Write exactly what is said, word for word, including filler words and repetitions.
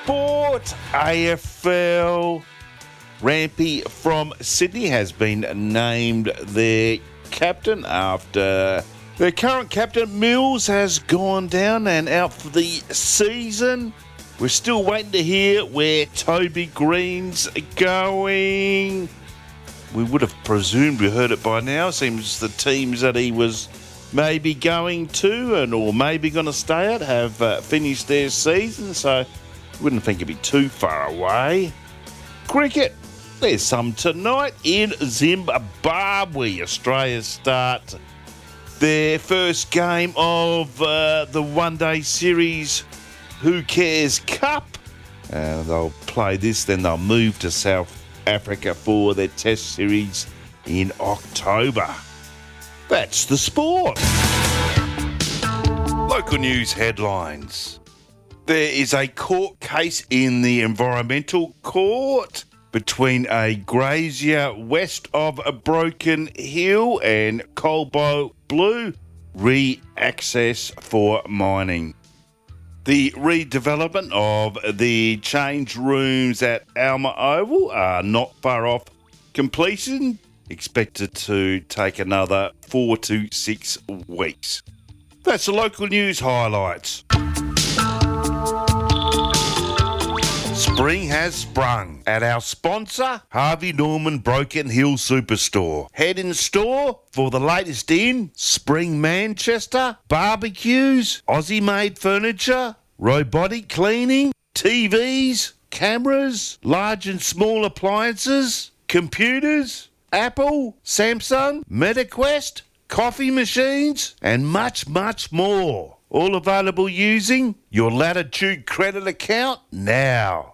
sport, A F L. Rampy from Sydney has been named their captain after their current captain, Mills, has gone down and out for the season. We're still waiting to hear where Toby Green's going. We would have presumed we heard it by now. Seems the teams that he was maybe going to and or maybe going to stay at have uh, finished their season, so wouldn't think it'd be too far away. Cricket, there's some tonight in Zimbabwe. Australia start their first game of uh, the one-day series Who Cares Cup. And they'll play this, then they'll move to South Africa for their test series in October. That's the sport. Local news headlines. There is a court case in the Environmental Court between a grazier west of Broken Hill and Colbo Blue re-access for mining. The redevelopment of the change rooms at Alma Oval are not far off completion, expected to take another four to six weeks. That's the local news highlights. Spring has sprung at our sponsor, Harvey Norman Broken Hill Superstore. Head in store for the latest in Spring Manchester, barbecues, Aussie-made furniture, robotic cleaning, T Vs, cameras, large and small appliances, computers, Apple, Samsung, MetaQuest, coffee machines, and much, much more. All available using your Latitude credit account now.